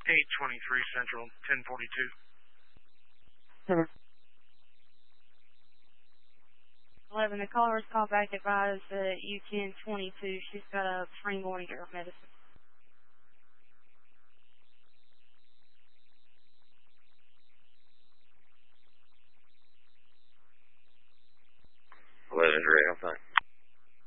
823 Central, 1042. 11, the caller was called back, advised that U1022. She's got a free morning care medicine.